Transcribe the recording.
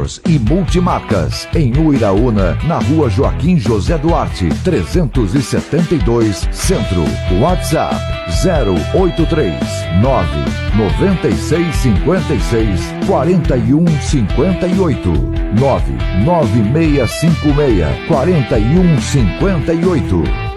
Motors e Multimarcas, em Uiraúna, na Rua Joaquim José Duarte, 372, Centro. WhatsApp 083 996 56 41 58 99656 41 58.